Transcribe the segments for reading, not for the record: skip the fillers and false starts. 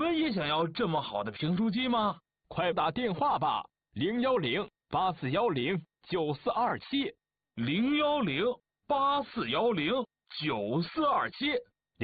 们也想要这么好的评书机吗？ 快打电话吧，010-8410-9427。 010-8410-9427。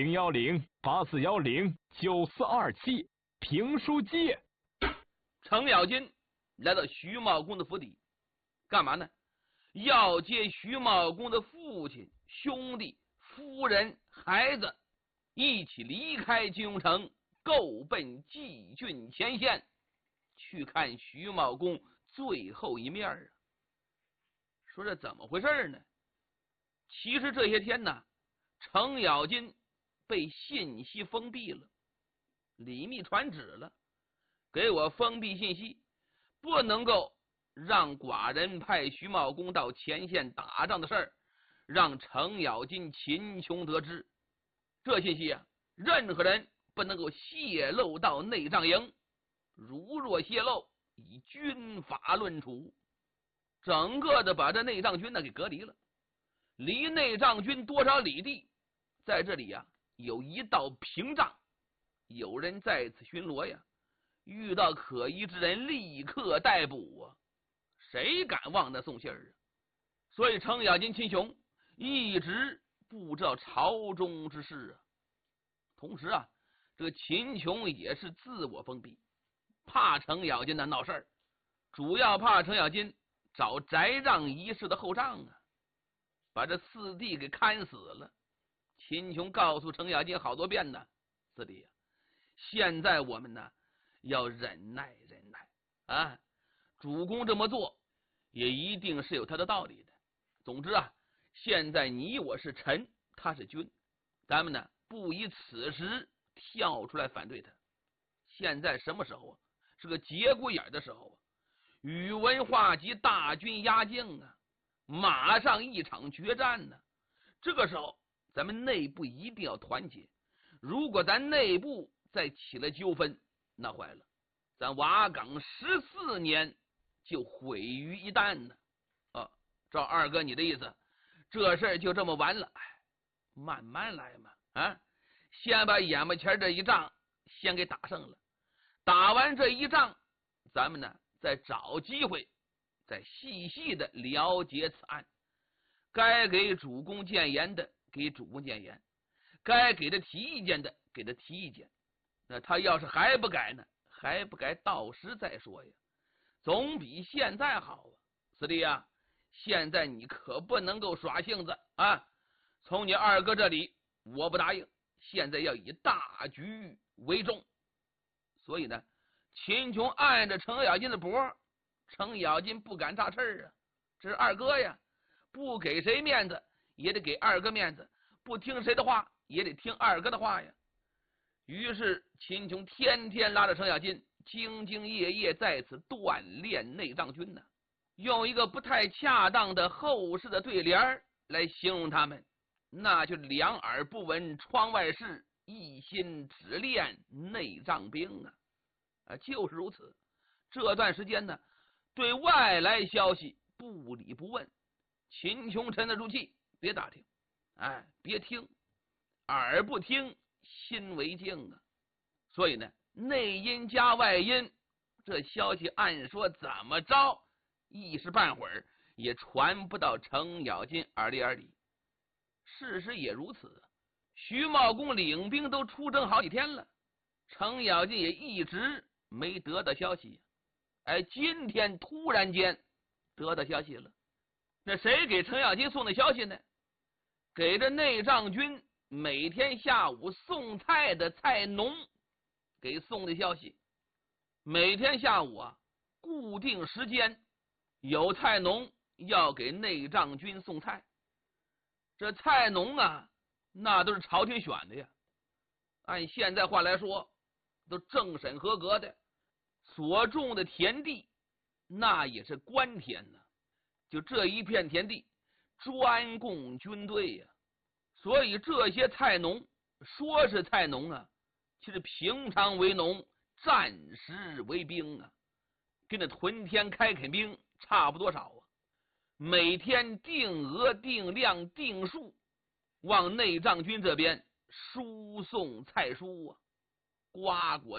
010-8410-9427。评书机。 程咬金来到徐茂公的府邸，干嘛呢？要接徐茂公的父亲、兄弟、夫人、孩子一起离开金庸城，够奔蓟郡前线，去看徐茂公最后一面啊！说这怎么回事呢？其实这些天呢，程咬金被信息封闭了，李密传旨了，给我封闭信息，不能够让寡人派徐茂公到前线打仗的事儿，让程咬金、秦琼得知。这信息啊，任何人不能够泄露到内帐营，如若泄露，以军法论处。整个的把这内帐军呢给隔离了。离内帐军多少里地，在这里呀，有一道屏障，有人在此巡逻呀，遇到可疑之人立刻逮捕啊！谁敢往那送信儿啊？所以程咬金、秦琼一直不知道朝中之事啊。同时啊，这个秦琼也是自我封闭，怕程咬金的闹事儿，主要怕程咬金找翟让一事的后账啊，把这四弟给看死了。秦琼告诉程咬金好多遍呢，四弟啊，现在我们呢要忍耐忍耐啊，主公这么做也一定是有他的道理的。总之啊，现在你我是臣，他是君，咱们呢不以此时跳出来反对他。现在什么时候啊？是个节骨眼的时候啊！宇文化及大军压境啊，马上一场决战呢。这个时候咱们内部一定要团结，如果咱内部再起了纠纷，那坏了，咱瓦岗14年就毁于一旦呢。照二哥你的意思，这事儿就这么完了？慢慢来嘛，啊，先把眼巴前这一仗先给打胜了，打完这一仗，咱们呢再找机会再细细的了解此案，该给主公谏言的给主公谏言，该给他提意见的给他提意见。那他要是还不改呢，还不改到时再说呀，总比现在好啊。四弟啊，现在你可不能够耍性子啊！从你二哥这里我不答应，现在要以大局为重。所以呢，秦琼按着程咬金的脖，程咬金不敢插翅啊。这是二哥呀，不给谁面子也得给二哥面子，不听谁的话也得听二哥的话呀。于是秦琼天天拉着程咬金兢兢业业在此锻炼内帐军呢。用一个不太恰当的后世的对联来形容他们，那就两耳不闻窗外事，一心只练内帐兵啊！就是如此。这段时间呢，对外来消息不理不问，秦琼沉得住气，别打听，别听，耳不听，心为静啊。所以呢，内因加外因，这消息按说怎么着，一时半会儿也传不到程咬金耳里。事实也如此，徐茂公领兵都出征好几天了，程咬金也一直没得到消息。今天突然间得到消息了，那谁给程咬金送的消息呢？给这内帐军每天下午送菜的菜农给送的消息。每天下午啊，固定时间有菜农要给内帐军送菜。这菜农啊，那都是朝廷选的呀，按现在话来说都政审合格的，所种的田地那也是官田呢，就这一片田地专供军队呀。所以这些菜农说是菜农啊，其实平常为农，战时为兵啊，跟那屯田开垦兵差不多少啊。每天定额定量定数往内帐军这边输送菜蔬啊，瓜果